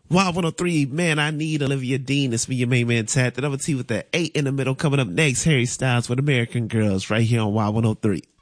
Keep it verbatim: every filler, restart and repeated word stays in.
Y one oh three, man, I need Olivia Dean. It's me, your main man, Tat. And I'm going to see with the eight in the middle coming up next. Harry Styles with American Girls right here on Y one oh three.